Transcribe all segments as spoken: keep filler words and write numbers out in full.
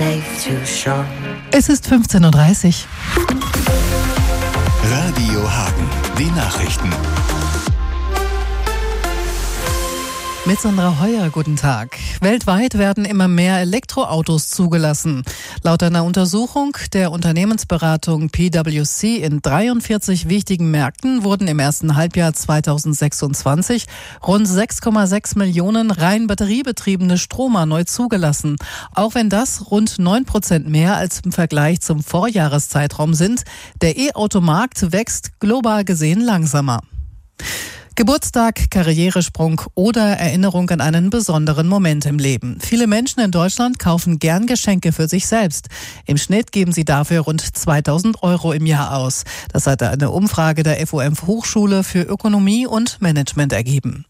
safe to shore. Es ist fünfzehn Uhr dreißig. Radio Hagen, die Nachrichten. Mit Sandra Heuer, guten Tag. Weltweit werden immer mehr Elektroautos zugelassen. Laut einer Untersuchung der Unternehmensberatung P W C in dreiundvierzig wichtigen Märkten wurden im ersten Halbjahr zweitausendsechsundzwanzig rund sechs Komma sechs Millionen rein batteriebetriebene Stromer neu zugelassen. Auch wenn das rund neun Prozent mehr als im Vergleich zum Vorjahreszeitraum sind, der E-Automarkt wächst global gesehen langsamer. Geburtstag, Karrieresprung oder Erinnerung an einen besonderen Moment im Leben. Viele Menschen in Deutschland kaufen gern Geschenke für sich selbst. Im Schnitt geben sie dafür rund zweitausend Euro im Jahr aus. Das hat eine Umfrage der F O M Hochschule für Ökonomie und Management ergeben.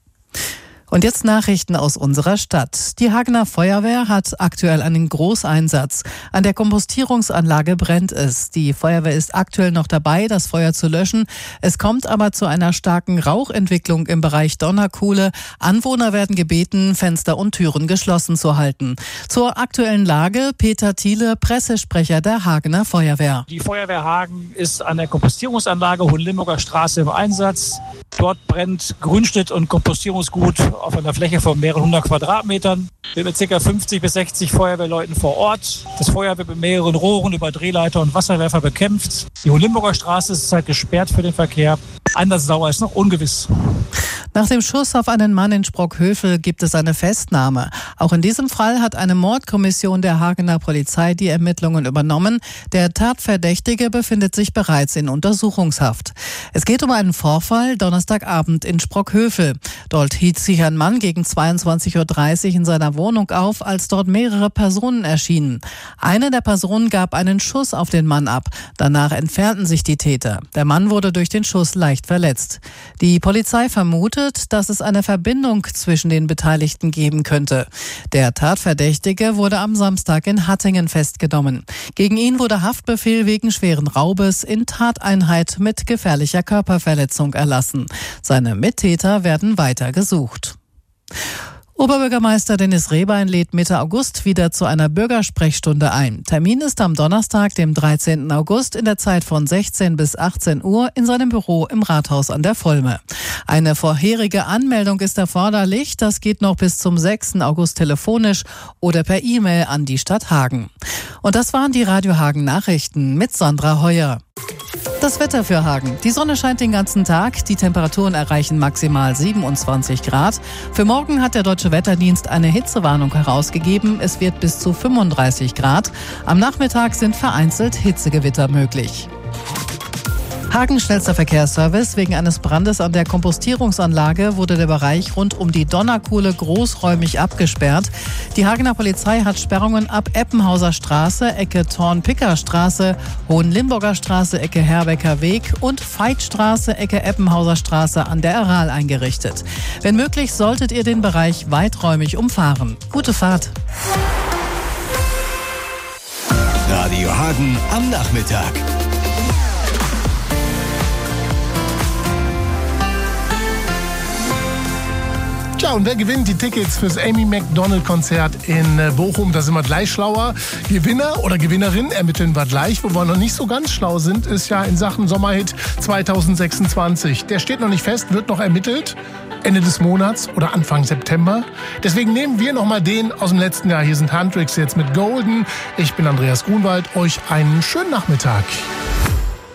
Und jetzt Nachrichten aus unserer Stadt. Die Hagener Feuerwehr hat aktuell einen Großeinsatz. An der Kompostierungsanlage brennt es. Die Feuerwehr ist aktuell noch dabei, das Feuer zu löschen. Es kommt aber zu einer starken Rauchentwicklung im Bereich Donnerkuhle. Anwohner werden gebeten, Fenster und Türen geschlossen zu halten. Zur aktuellen Lage Peter Thiele, Pressesprecher der Hagener Feuerwehr. Die Feuerwehr Hagen ist an der Kompostierungsanlage Hohenlimburger Straße im Einsatz. Dort brennt Grünschnitt und Kompostierungsgut auf einer Fläche von mehreren hundert Quadratmetern. Wir sind mit ca. fünfzig bis sechzig Feuerwehrleuten vor Ort. Das Feuer wird mit mehreren Rohren über Drehleiter und Wasserwerfer bekämpft. Die Hohenlimburger Straße ist halt gesperrt für den Verkehr. Einsatzdauer ist noch ungewiss. Nach dem Schuss auf einen Mann in Sprockhövel gibt es eine Festnahme. Auch in diesem Fall hat eine Mordkommission der Hagener Polizei die Ermittlungen übernommen. Der Tatverdächtige befindet sich bereits in Untersuchungshaft. Es geht um einen Vorfall Donnerstagabend in Sprockhövel. Dort hielt sich ein Mann gegen zweiundzwanzig Uhr dreißig in seiner Wohnung auf, als dort mehrere Personen erschienen. Eine der Personen gab einen Schuss auf den Mann ab. Danach entfernten sich die Täter. Der Mann wurde durch den Schuss leicht verletzt. Die Polizei vermutet, dass es eine Verbindung zwischen den Beteiligten geben könnte. Der Tatverdächtige wurde am Samstag in Hattingen festgenommen. Gegen ihn wurde Haftbefehl wegen schweren Raubes in Tateinheit mit gefährlicher Körperverletzung erlassen. Seine Mittäter werden weiter gesucht. Oberbürgermeister Dennis Rehbein lädt Mitte August wieder zu einer Bürgersprechstunde ein. Termin ist am Donnerstag, dem dreizehnten August in der Zeit von sechzehn bis achtzehn Uhr in seinem Büro im Rathaus an der Volme. Eine vorherige Anmeldung ist erforderlich. Das geht noch bis zum sechsten August telefonisch oder per E-Mail an die Stadt Hagen. Und das waren die Radio Hagen Nachrichten mit Sandra Heuer. Das Wetter für Hagen. Die Sonne scheint den ganzen Tag. Die Temperaturen erreichen maximal siebenundzwanzig Grad. Für morgen hat der Deutsche Wetterdienst eine Hitzewarnung herausgegeben. Es wird bis zu fünfunddreißig Grad. Am Nachmittag sind vereinzelt Hitzegewitter möglich. Hagen schnellster Verkehrsservice. Wegen eines Brandes an der Kompostierungsanlage wurde der Bereich rund um die Donnerkuhle großräumig abgesperrt. Die Hagener Polizei hat Sperrungen ab Eppenhauser Straße, Ecke Thorn-Picker-Straße, Hohenlimburger Straße, Ecke Herbecker Weg und Veitstraße, Ecke Eppenhauser Straße an der Aral eingerichtet. Wenn möglich, solltet ihr den Bereich weiträumig umfahren. Gute Fahrt. Radio Hagen am Nachmittag. Tja, und wer gewinnt die Tickets fürs Amy Macdonald-Konzert in Bochum? Da sind wir gleich schlauer. Gewinner oder Gewinnerin ermitteln wir gleich. Wo wir noch nicht so ganz schlau sind, ist ja in Sachen Sommerhit zweitausendsechsundzwanzig. Der steht noch nicht fest, wird noch ermittelt. Ende des Monats oder Anfang September. Deswegen nehmen wir noch mal den aus dem letzten Jahr. Hier sind Handtricks jetzt mit Golden. Ich bin Andreas Grunwald. Euch einen schönen Nachmittag.